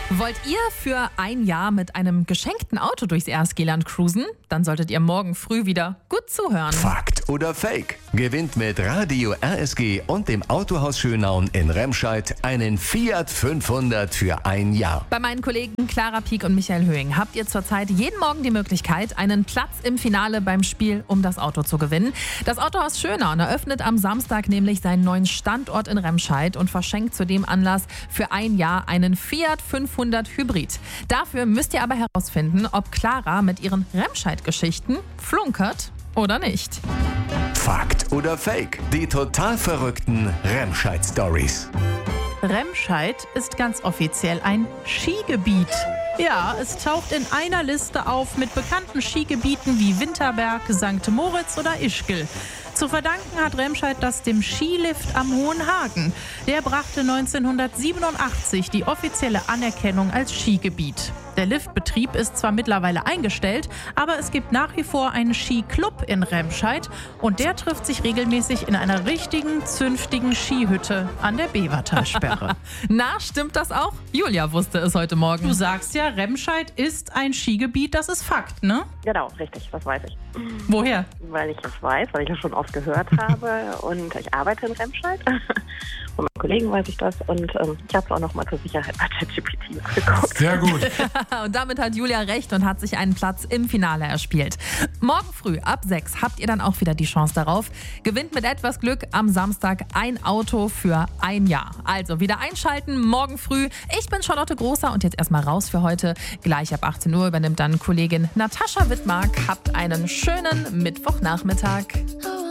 Wollt ihr für ein Jahr mit einem geschenkten Auto durchs RSG-Land cruisen? Dann solltet ihr morgen früh wieder gut zuhören. Fakt oder Fake? Gewinnt mit Radio RSG und dem Autohaus Schönaun in Remscheid einen Fiat 500 für ein Jahr. Bei meinen Kollegen Clara Pieck und Michael Höhing habt ihr zurzeit jeden Morgen die Möglichkeit, einen Platz im Finale beim Spiel um das Auto zu gewinnen. Das Autohaus Schönaun eröffnet am Samstag nämlich seinen neuen Standort in Remscheid und verschenkt zu dem Anlass für ein Jahr einen Fiat 500 Hybrid. Dafür müsst ihr aber herausfinden, ob Clara mit ihren Remscheid-Geschichten flunkert oder nicht. Fakt oder Fake? Die total verrückten Remscheid-Stories. Remscheid ist ganz offiziell ein Skigebiet. Ja, es taucht in einer Liste auf mit bekannten Skigebieten wie Winterberg, St. Moritz oder Ischgl. Zu verdanken hat Remscheid das dem Skilift am Hohen Hagen. Der brachte 1987 die offizielle Anerkennung als Skigebiet. Der Liftbetrieb ist zwar mittlerweile eingestellt, aber es gibt nach wie vor einen Skiclub in Remscheid und der trifft sich regelmäßig in einer richtigen, zünftigen Skihütte an der Bevertalsperre. Na, stimmt das auch? Julia wusste es heute Morgen. Du sagst ja, Remscheid ist ein Skigebiet, das ist Fakt, ne? Genau, richtig, das weiß ich. Woher? Weil ich das weiß, weil ich das schon oft gehört habe und ich arbeite in Remscheid. Von meinen Kollegen weiß ich das und ich habe es auch noch mal zur Sicherheit bei ChatGPT nachgeguckt. Sehr gut. Und damit hat Julia recht und hat sich einen Platz im Finale erspielt. Morgen früh ab 6 habt ihr dann auch wieder die Chance darauf. Gewinnt mit etwas Glück am Samstag ein Auto für ein Jahr. Also wieder einschalten, morgen früh. Ich bin Charlotte Großer und jetzt erstmal raus für heute. Gleich ab 18 Uhr übernimmt dann Kollegin Natascha Wittmark. Habt einen schönen Mittwochnachmittag.